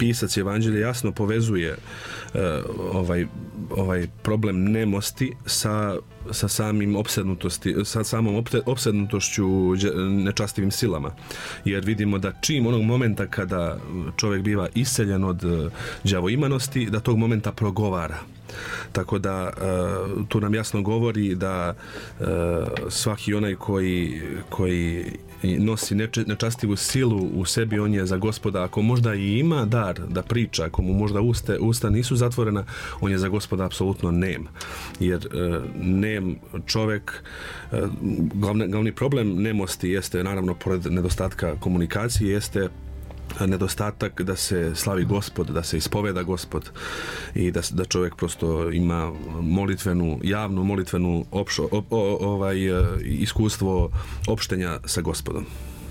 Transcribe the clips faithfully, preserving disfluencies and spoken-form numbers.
pisac Evanđelja jasno povezuje uh, ovaj, ovaj problem nemosti sa, sa samim opsednutosti, sa samom opsednutošću nečastivim silama. Jer vidimo da čim onog momenta kada čovjek biva iseljen od đavoimanosti, da tog momenta progovara. Tako da uh, tu nam jasno govori da uh, svaki onaj koji, koji nosi neče, nečastivu silu u sebi, on je za Gospoda. Ako možda i ima dar da priča, ako mu možda uste, usta nisu zatvorena, on je za Gospoda apsolutno nem. Jer uh, nem čovjek, uh, glavni, glavni problem nemosti jeste, naravno, pored nedostatka komunikacije, jeste nedostatak da se slavi Gospod, da se ispoveda Gospod i da, da čovjek prosto ima molitvenu, javnu molitvenu opšo, o, o, ovaj, iskustvo opštenja sa Gospodom.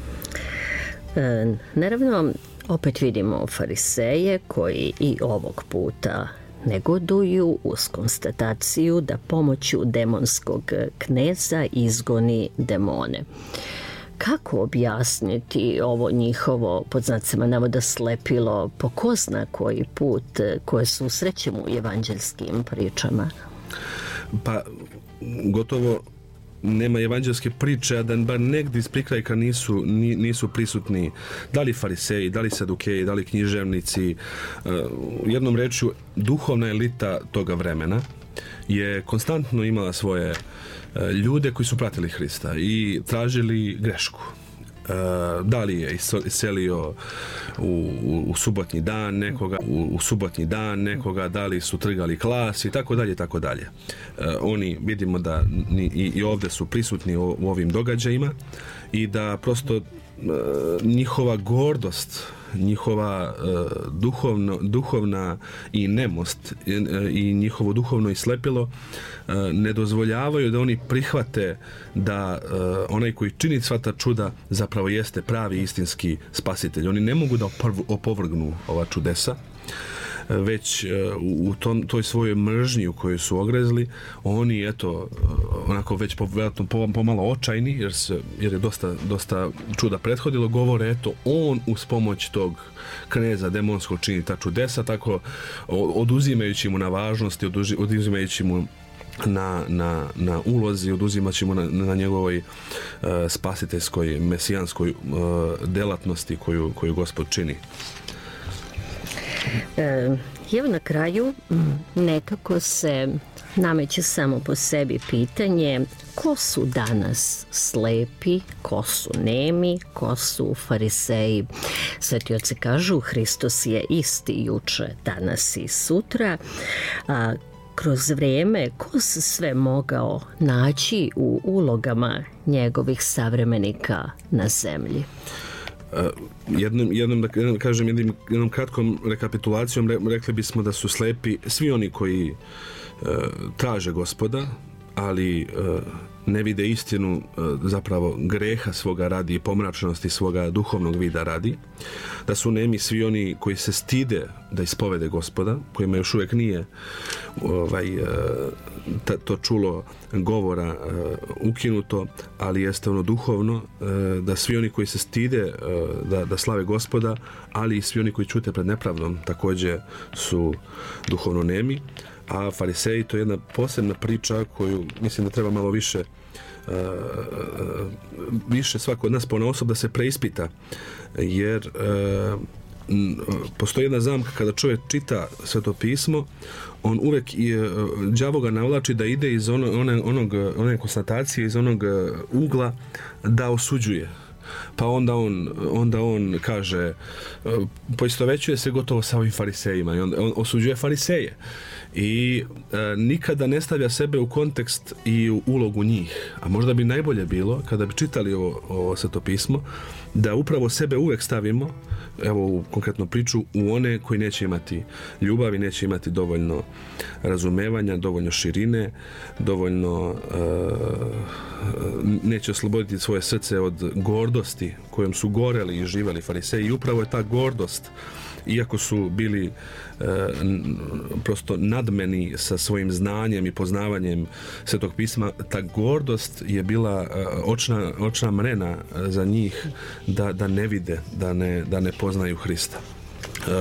E, naravno, opet vidimo fariseje koji i ovog puta negoduju uz konstataciju da pomoću demonskog kneza izgoni demone. Kako objasniti ovo njihovo, pod znacima navoda, slepilo po ko zna koji put koje susrećemo u evanđelskim pričama? Pa, gotovo nema evanđelske priče, a da bar negdje iz prikrajka nisu, nisu prisutni da li fariseji, da li sadukeji, da li književnici. Jednom rečju, duhovna elita toga vremena je konstantno imala svoje ljude koji su pratili Hrista i tražili grešku. Da li je iselio u, u, u subotnji dan nekoga, u, u subotnji dan nekoga, da li su trgali klas i tako dalje, tako dalje. Oni, vidimo da i, i ovdje su prisutni u, u ovim događajima i da prosto njihova gordost, njihova uh, duhovno, duhovna i nemost i, i njihovo duhovno islepilo uh, ne dozvoljavaju da oni prihvate da uh, onaj koji čini sva ta čuda zapravo jeste pravi istinski spasitelj. Oni ne mogu da opovrgnu ova čudesa, već u tom, toj svojoj mržnji u kojoj su ogrezli, oni, eto, onako već pomalo očajni, jer, se, jer je dosta, dosta čuda prethodilo, govore, eto, on uz pomoć tog kneza demonskog čini ta čudesa, tako oduzimajući mu na važnosti, oduzimajući mu na, na, na ulozi, oduzimajući mu na, na njegovoj uh, spasiteljskoj, mesijanskoj uh, delatnosti koju, koju Gospod čini. E, evo na kraju nekako se nameće samo po sebi pitanje ko su danas slepi, ko su nemi, ko su fariseji. Sveti oci kažu Hristos je isti juče, danas i sutra, a kroz vrijeme ko se sve mogao naći u ulogama njegovih savremenika na zemlji? Jednom, jednom da kažem, jednom, jednom kratkom rekapitulacijom rekli bismo da su slepi svi oni koji e, traže Gospoda, ali e, ne vide istinu, e, zapravo greha svoga radi i pomračnosti svoga duhovnog vida radi, da su nemi svi oni koji se stide da ispovede Gospoda, kojima još uvijek nije ovaj, e, ta, to čulo govora e, ukinuto, ali jeste ono duhovno, e, da svi oni koji se stide e, da, da slave Gospoda, ali i svi oni koji ćute pred nepravdom također su duhovno nemi. A fariseji, to je jedna posebna priča koju mislim da treba malo više uh, više svako od nas ponaosob da se preispita, jer uh, postoji jedna zamka kada čovjek čita Sveto pismo, on uvijek je, đavo ga navlači da ide iz ono, one, onog, one konstatacije, iz onog ugla da osuđuje. Pa onda on, onda on kaže, poistovećuje se gotovo sa ovim farisejima i on, on osuđuje fariseje i e, nikada ne stavlja sebe u kontekst i u ulogu njih. A možda bi najbolje bilo kada bi čitali ovo, ovo Sveto pismo, da upravo sebe uvijek stavimo, evo u konkretnu priču, u one koji neće imati ljubavi, neće imati dovoljno razumevanja, dovoljno širine, dovoljno e, neće osloboditi svoje srce od gordosti kojom su goreli i živeli fariseji. I upravo je ta gordost, iako su bili e, prosto nadmeni sa svojim znanjem i poznavanjem Svetog pisma, ta gordost je bila e, očna, očna mrena za njih da, da ne vide, da ne, da ne poznaju Hrista.